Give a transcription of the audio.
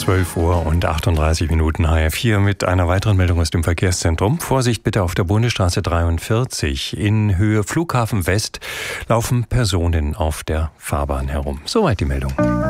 12 Uhr und 38 Minuten HR4 mit einer weiteren Meldung aus dem Verkehrszentrum. Vorsicht bitte auf der Bundesstraße 43. In Höhe Flughafen West laufen Personen auf der Fahrbahn herum. Soweit die Meldung.